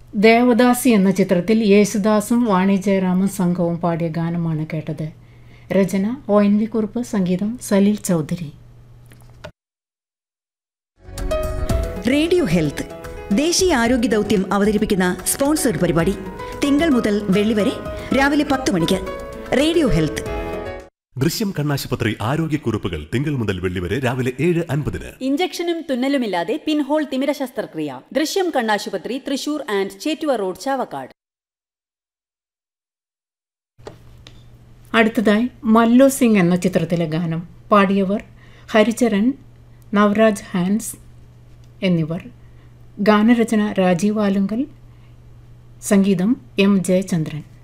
ദേവദാസി എന്ന ചിത്രത്തിൽ യേശുദാസും വാണി ജയറാമും സംഘവും പാടിയ ഗാനമാണ് കേട്ടത്. രചന ONV കുറുപ്പ്, സംഗീതം സലീൽ ചൗധരി. റേഡിയോ ഹെൽത്ത് ദേശീയ ആരോഗ്യ ദൗത്യം അവതരിപ്പിക്കുന്ന സ്പോൺസർഡ് പരിപാടി തിങ്കൾ മുതൽ വെള്ളി വരെ രാവിലെ 10 മണിക്ക്. Radio health. ദൃശ്യം കണ്ണാശുപത്രി ആരോഗ്യക്കുറിപ്പുകൾ തിങ്കൾ മുതൽ വെള്ളി വരെ രാവിലെ 7:50. ഇഞ്ചക്ഷനും തുന്നലുമില്ലാതെ പിൻഹോൾ തിമിര ശസ്ത്രക്രിയ. ദൃശ്യം കണ്ണാശുപത്രി, തൃശൂർ ആൻഡ് ചേറ്റുവ റോഡ്, ചാവക്കാട്. അടുത്തതായി മല്ലു സിംഗ് എന്ന ചിത്രത്തിലെ ഗാനം. പാടിയവർ ഹരിചരൺ, നവരാജ് ഹാൻസ് എന്നിവർ. ഗാനരചന രാജീവ് ആലുങ്കൽ, സംഗീതം M. ജയചന്ദ്രൻ.